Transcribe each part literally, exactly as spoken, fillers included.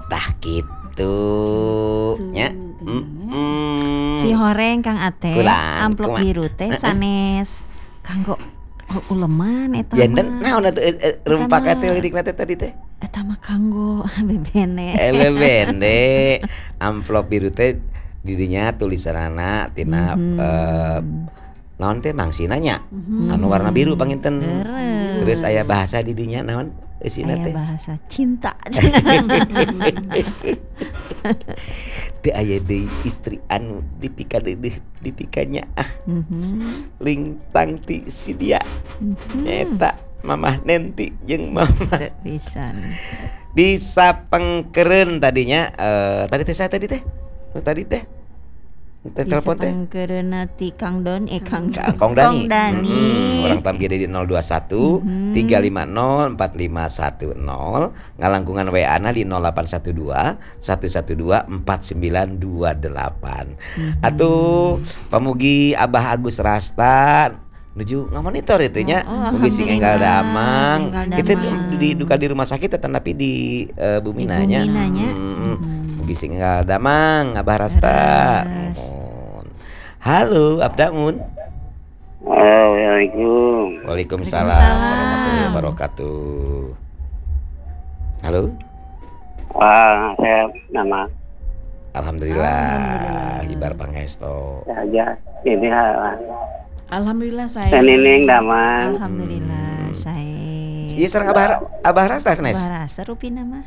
tah kitu nya. Si horeng Kang Ate Kulang, amplop kumaha? biru teh sanes kanggo uleman eta Ya mah. dan naon atuh rumpak Eta atuh mah- lirikna teh tadi teh. Eta mah kanggo bebene. Eh bebende amplop biru teh didinya tulisanana tina Mhm. eh, naon teh mangsina nya anu warna biru panginten. Leres. Terus aya bahasa didinya naon eusina Aya teh. bahasa cinta. Teu aya deui istri anu dipika deui dipikanya ah Mhm. lintang ti si dia Mhm. eta mamah Nenti jeung mamah Teu pisan. disapengkereun tadinya eh tadi teh saya tadi teh oh, tadi teh teh telepon teh Disapengkereuna ti Kang Don eh Kang Kang Kong Dani. Kong Dani. Mm-mm. Orang tampil di nol dua satu Mhm. tiga lima nol empat lima satu nol, ngalangkungan W A-na di nol delapan satu dua satu satu dua empat sembilan dua delapan. Mhm. Atuh pamugi Abah Agus Rasta nuju ngamonitor itu nya. Oh, Mugi sing enggal alhamdulillah, damang. enggal Kita damang. di, di duka di rumah sakit tetapi di uh, Bumina nya. Bumina nya. Mm-mm. Mhm. Mugi sing enggal damang Abah Rasta. Leres. Mohon. Halo, Abdaun. Assalamualaikum. Waalaikumsalam Waalaikumsalam. warahmatullahi wabarakatuh. Halo. Wah, saya nama Alhamdulillah, Ibar Pangesto. saja ini ha- Alhamdulillah saya. saya Nining Damang. Alhamdulillah saya. Iya sareng Abah Abah Rasta sanes. Bahasa rupina mah.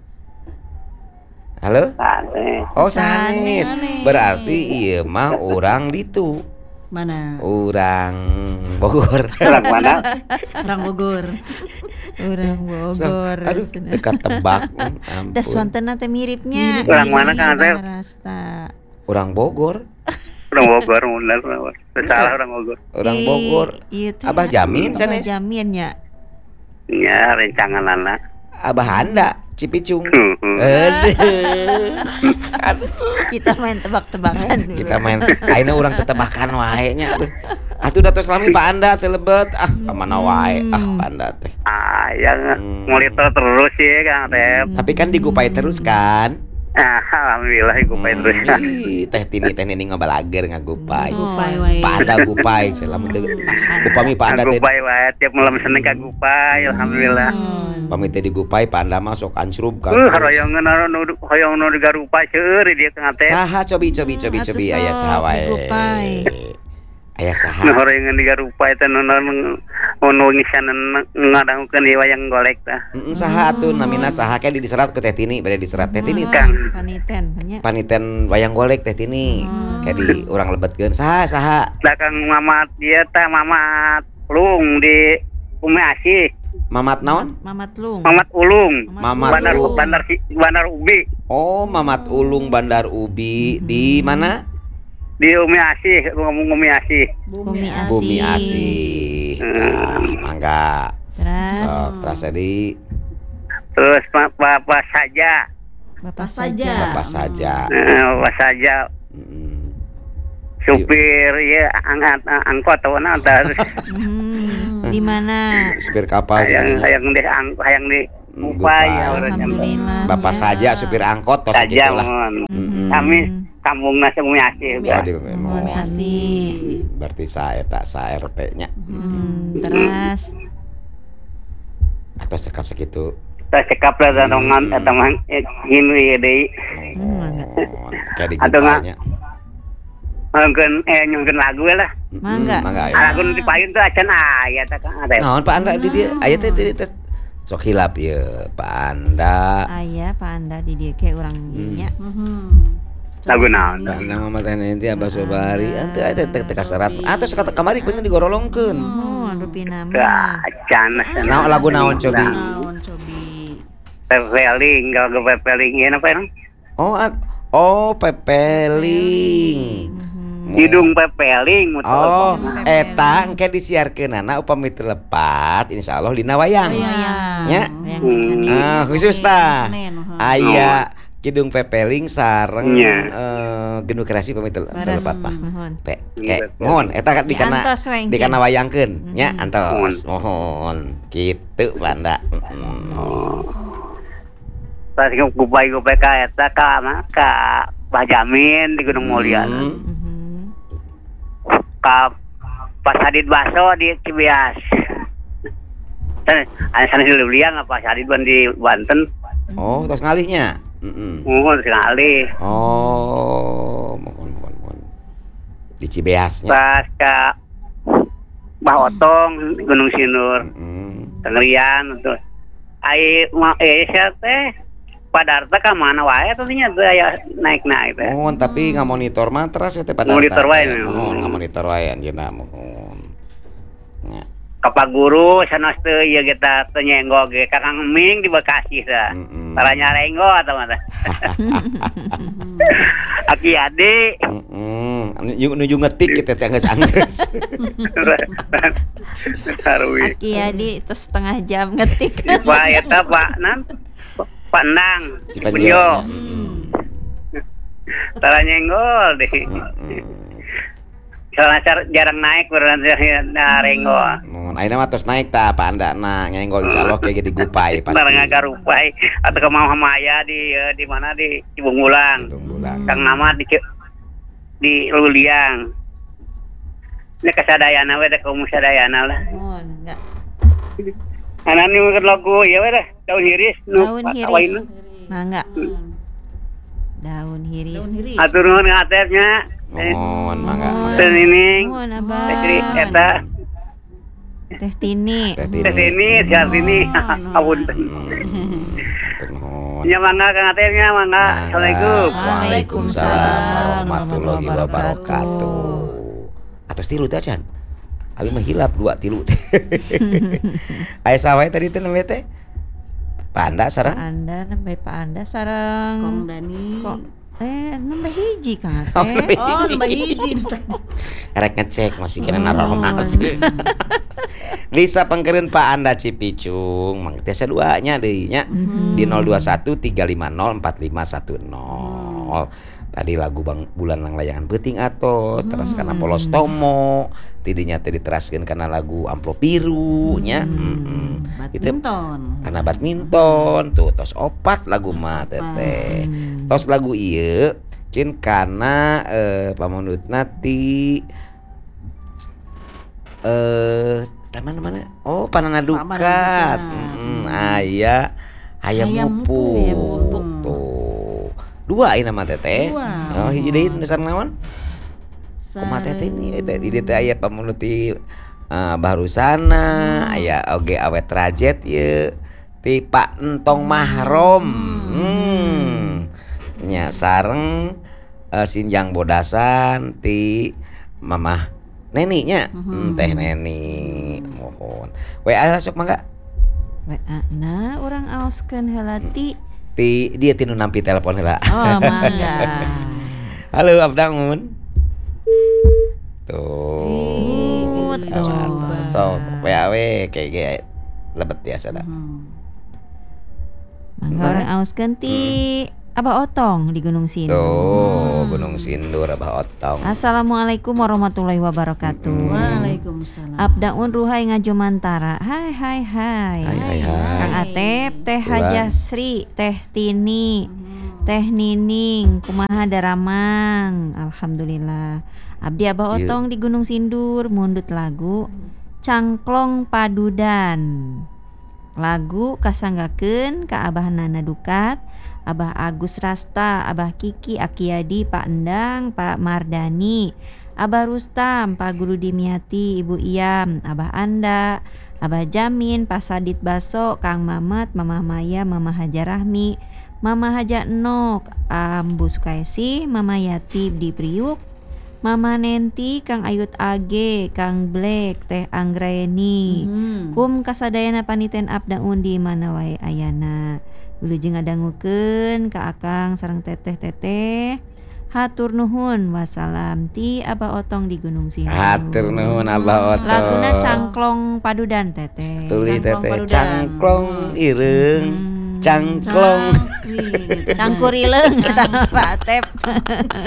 Halo. Sane. Oh Sanes. sanes. Berarti iya mah orang ditu. Mana? Orang Bogor. Orang mana? Orang Bogor. Urang Bogor. Aduh, dekat tebak. Ampun. Das wantena teh miripnya. Orang mana, Kang Asep? Rasta. Orang Bogor. Orang Bogor, benar. Salah orang Bogor. Orang Eh, Bogor. Iya teh. Abah Jamin Abah sanes. Jamin ya. Ya, rencangan anak. Abah Anda Cipicung. Hmm. Aduh. Aduh. Kita main tebak-tebakan dulu. Kita main ayeuna urang tetebakan wae nya. Atuh datos lami Pak Anda teh lebet. Ah, ka mana wae. Ah, Pak Anda teh. Ah, ya Hmm. monitor terus ya, Kang Asep. Tapi kan digupai terus kan? Ah, alhamdulillah igupai terus. Ih, teh tini teh nini ngabalager ngagupai. Gupai wae. Pak Anda gupai, saya lamun teu upami Pak Anda teh Gupai wae tiap malam Senin ka gupai, alhamdulillah. upami teh digupai Pak Anda mah sok ancrub ka. Uh, hoyongan anu hoyong nu digarupa seueur dia Kang Asep. Saha cobi cobi cobi Hmm, cobi atuh aya sok saha wae. digupai. Aya Nu saha? hoyongan digarupa eta nu nu nu ngisanan ngadangukeun ieu wayang golek tah. Heeh saha atuh namina saha ke diserat ku Teh Tini, bade diserat Teh Tini Oh, Kang. Paniten nya. paniten wayang golek Teh Tini. Kayak di urang lebetkeun saha saha. Da Kang Mamat dia teh Mamat Lung di Umi Asih, Mamat naon? Mamat Lung. Mamat Ulung. Mamat Bandar Ulung. Bandar Si- Bandar Ubi Oh, Mamat Ulung Bandar Ubi di mana? di Umi Asih, ngomong Umi Asih. Bumi Asih. Bumi Asih. Nah, mangga. Terus Sok terasa di Terus Pak Bapak saja, Bapak saja. saja. Bapak saja. eh, Bapak saja Mm. supir ya angkat angkot atau mana terus Hmm, di mana? Supir kapal hayang sih. hayang di ang- hayang di Hmm, Upai Gupai. ya orangnya. Alhamdulillah. Bapak ya. saja supir angkot tos Saja gitu lah. mohon. Mm-mm. Kami kampung nasi Umi Asih. Oh, udah. di Mohon mohon. sasi. Berarti saya tak sa R T-nya. Hmm, terus Atau sekap segitu. Terus cekap lah danongan eta mah eh, hinu ieu deui. Hmm, mangga. Mohon. Kayak di Atau nggak? gupanya. Mungkin eh nyungkeun lagu we lah. Mangga. Mangga ya. Lagu nu dipayun teh acan aya teh Kang Asep. Naon Pak Anda di dia? Aya teh di teh sok hilap ya Pak Anda. Aya Pak Anda di dieu ke urang nya. Mhm. Lagu naon? Pak Anda mah teh nanti Abah Sobari. Ante aya teh teh kasarat. Atuh sekata kamari bener digorolongkeun. Oh, rupina Teh mah. acan. Naon lagu naon cobi? Naon cobi. Pepeling, kalau ke pepeling ieu apa ya? Oh, ad- oh pepeling. Mhm. Hidung pepeling mutu. Oh, Pepeling. eta engke disiarkeunana upami teu lepat insyaallah dina wayang. Wayang. Nya? Wayang Hmm. Mekanik. Ah, khusus tah. Senin, huh. Aya Kidung Pepeling sareng Nya. eh Gendut Kreasi pami teu teu Baras. lepat mah. Mohon. Teh ke mohon eta kan dikana Diantos we engke. dikana wayangkeun nya Mhm. antos mohon kitu Panda. Mm. Tadi gubay-gubay ka eta ka mah ka Bajamin di Gunung Mulia. Hmm. Mhm. Ka Pasadit Baso di Cibias. Sana ana sana di Liang apa Pasadit ban di Banten. Oh, tos ngalihnya. Mm-mm. Oh, sekali. Oh, mohon mohon mohon. Di Cibeasnya. Pas ka Bahotong di Gunung Sindur. Mm. Tengerian tuh. Ai ma eh sia teh Padarta ka mana wae tadinya teh aya naik-naik teh. Mohon tapi nggak monitor matras ya teh pada Monitor wae, teh. mohon. Mohon nggak monitor wae anjeunna mohon. Ya. Ka Pak Guru sanes teu ieu kita teu nyenggol ge Kakang Ming di Bekasi sa. Mm-mm. Taranya renggo atau mana? Aki Ade. Heeh. Nuju nuju ngetik kita teh geus-anggeus. Sarui. Aki Adi terus setengah jam ngetik. Pak eta Pak Nan Pak Endang Cipanjo. Cipanjo. Mm. Tara nyenggol deh. Mm-mm. Soalnya car- jarang naik berarti na renggo. Mohon ayeuna mah tos naik tah Pak Andana nyenggol insyaallah kayak gitu gupai pasti. Tara ngagarupai atau ke mau hamaya di eh, di mana di Cibunggulang. Tunggulang. Kang Nama di Ci- di Luliang. Ini kasadayana we da kaum sadayana lah. Mohon enggak. Anak ini mungkin lagu ya we dah daun hiris nu Daun pa- hiris. awaina. Mangga. Daun hiris. Daun hiris. Atur nuhun ngatepnya. Mohon mangga mangga. Teu nining. Mohon Teh Ciri abang. eta Teh Tini. Teh teh Tini. sini siar sini. Ampun. Hmm. Nuhun. Ya mangga kang ngatepnya mangga. Assalamualaikum. Waalaikumsalam warahmatullahi wabarakatuh. Atos tilu teh Chan. Abi mah hilap dua tilu teh. Aya sawae tadi teh namanya teh? Panda Pak sareng. Anda nembe Pak Anda sareng. Kong Dani. Kok eh nembe hiji Kang Oh, Ate. Oh, Mbak Hiji. Rek ngecek masih kena Oh. narohna. Lisa pengkereun Pak Anda Cipicung, mang teh saduanya deui nya. Di nol dua satu tiga lima nol empat lima satu nol. Tadi lagu Bang Bulan Lang Layangan Peuting ato, terus kana Polos Tomo, tidinya teh diteraskeun kana lagu Amplop Biru nya. Heeh. Itu Badminton. karena badminton tuh tos opat lagu mah teteh tos lagu ieu kin kana eh pamunutna ti eh taman mana oh Panana Dukat Dukat. heeh aya hayam Hayam mupuk mupuk. tuh dua ieu nama teteh Dua. oh hiji deui nu sareng naon Sareng. kumaha teteh ini teh di dieu teh aya pamunut ti Uh, Barusana aya oge awet rajet ye ti Pak Entong Mahrom hmm. nya sareng uh, Sinjang Bodasan ti Mamah Neni nya hmm, teh Neni mohon W A sok mangga W A na urang aoskeun heula ti. ti dia tinu nampi telepon heula Oh, mangga. halo Abdangun tuh Tuh. so W A W kayak kayak lebet biasa dah. Hmm. Mangga urang aoskeun ti Abah Otong di Gunung Sindur. Tuh Gunung Sindur Abah Otong. Assalamualaikum warahmatullahi wabarakatuh. Waalaikumsalam. Abdaun Ruhai Ngajo Mantara. Hai hai hai. Hai hai hai. Kang Atep, Teh Ulan. Hajasri, Teh Tini, Teh Nining, kumaha daramang. Alhamdulillah. Abdi Abah Iya. Otong di Gunung Sindur mundut lagu Cangklong Padudan. Lagu kasanggakeun ka Abah Nana Dukat, Abah Agus Rasta, Abah Kiki Akiyadi, Pak Endang, Pak Mardani, Abah Rustam, Pak Guru Dimyati, Ibu Iyam, Abah Anda, Abah Jamin, Pak Sadit Baso, Kang Mamat, Mama Maya, Mama Haja Rahmi, Mama Haja Enok, Ambu Sukaisi, Mama Yati di Priuk, Mama Nenti, Kang Ayut Age, Kang Black, Teh Anggraeni. Hmm. Kum kasadayana paniten abdaun di mana wae ayana. Wilujeng ngadangukeun ka Akang sareng teteh-teteh. Hatur nuhun wassalam ti Abah Otong di Gunung Sindur. Hatur nuhun Abah Otong. Laguna Cangklong Padudan teteh. Tuli Cangklong teteh padudan. cangklong ireng cangklong Cangkri. Cangkurileung eta mah Pak Atep.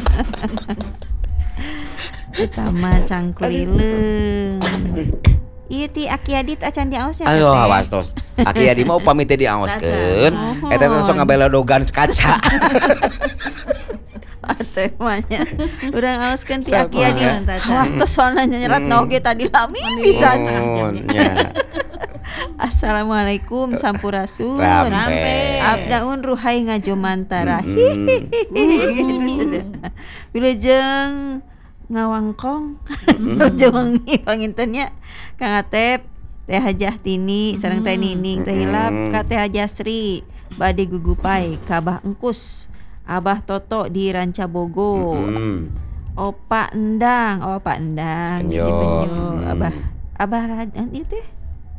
Eta mah cangkurileung. Ieu ti Aki Adit acan diaos ya. Ayo Teh? awas tos. Aki Adi mau pamit teh diaoskeun. Caca. Eta teh sok ngabelodogan kaca. Teh manya. Urang aoskeun ti Sabar. Aki Adit. Wah, tos soalna nyerat naoge tadi lami bisa. Nuhun, nya. Assalamualaikum sampurasun. Rampes. Abdaun ruhai ngajomantara. Mm. Wilujeng ngawangkong. Jeung pangintennya Kang Atep, Teh Hajah Tini, sareng Teh Nining, Teh Hilap, ka Teh Hajah Sri, bade gugupai ka Abah Engkus, Abah Toto di Ranca Bogo. Mm. Opa Endang, Opa Endang di Cipenyo. Cipenyo, Hmm. Abah Abah Radan itu teh.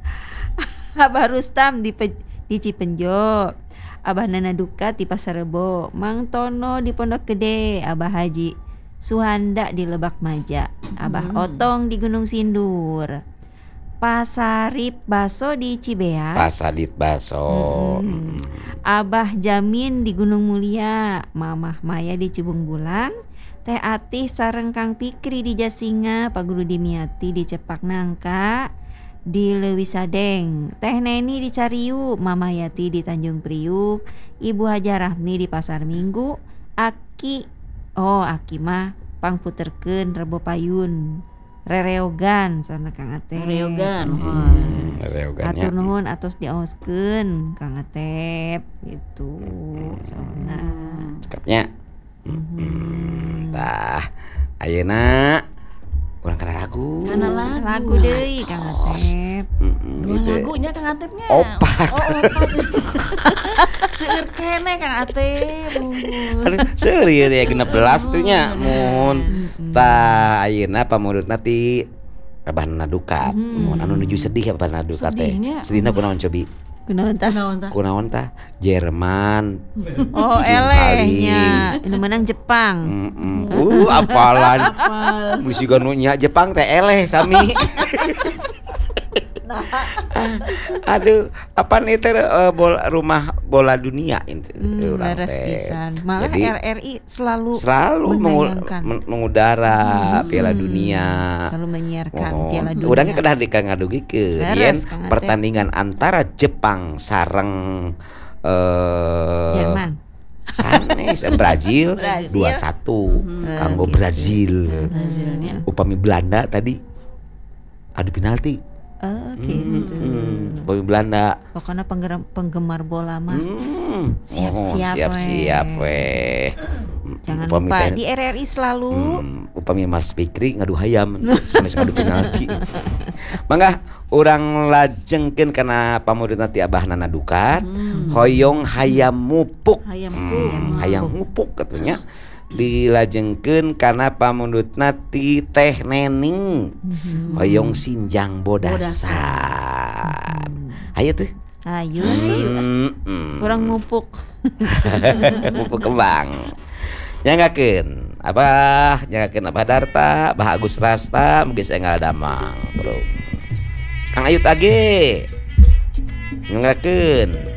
Abah Rustam di Pe- di Cipenjo, Abah Nana Duka di Pasar Rebo, Mang Tono di Pondok Gede, Abah Haji Suhanda di Lebak Maja, Abah Otong di Gunung Sindur, Pasarip Baso di Cibeas, Pasadit baso. Mm. Abah Jamin di Gunung Mulia, Mamah Maya di Cibung Bulang, Teh Atih sareng Kang Pikri di Jasinga, Pak Guru Dimiati di Cepak Nangka, di Leuwi Sadeng, Teh Neni di Cariu, Mama Yati di Tanjung Priuk, Ibu Haja Rahmi di Pasar Minggu, Aki, oh Aki mah pangputerkeun Rebo Payun, Rereogan soalna Kang Atep. Reogan. Hmm, reogannya. Atur nuhun atos diaoskeun Kang Atep gitu soalna. Cekapnya. Hmm. Tah, ayeuna urang kana lagu. Kana lagu. Lagu deui Kang Atep. Mm-mm, Dua gitu. lagunya Kang Atepnya. Opat. Oh, opat. Seueur kene Kang Atep. Bungkus. Aduh, serius ya genep belas tuh nya mun. Tah ayeuna pamudutna ti Abah Nana Dukat. Mun anu nuju sedih Abah Nana Dukat teh. Sedihnya. Sedihna kunaon cobi? Kunaon tah? Kunaon tah? Kunaon tah? Jerman. Oh Ujung elehnya nu menang Jepang. Mm-mm. Uh, apalan. Apal. Musiga nu nya Jepang teh eleh sami. Aduh, apaan itu eh, bola, rumah bola dunia itu Hmm, urang leres teh. pisan. Malah Jadi, R R I selalu selalu mengu- menayangkan. men- mengudara Piala Dunia. Selalu menyiarkan Oh, Piala Dunia. Urangnya kedah dikangadugikeun Leres, yen Kang Atep. pertandingan antara Jepang sareng eh Jerman. sanes Brazil Brazil. dua satu kanggo gitu. Brazil. Brazilnya. Upami Belanda tadi adu penalti. Oh gitu. Hmm, upami Belanda. Pokoknya penggemar penggemar bola mah Hmm. Siap-siap, oh, siap-siap weh. jangan Upami lupa teh- di R R I selalu. Hmm, upami Mas Fikri ngadu hayam sanes ngadu penalti. Mangga urang lajengkeun kana pamudutna ti Abah Nana Dukat, hoyong hayam mupuk. Hayam Hmm, mupuk. hayam mupuk katanya. Dilajengkeun kana pamudutna ti Teh Nening. Hoyong Sinjang Bodasa. Ayo tuh. Ayo, Hmm, hmm. kurang mupuk. Mupuk kembang. Nyanggakeun Abah, nyanggakeun Abah Darta, Abah Agus Rasta, mugi enggal damang, Bro. Kang Ayut age. Nyanggakeun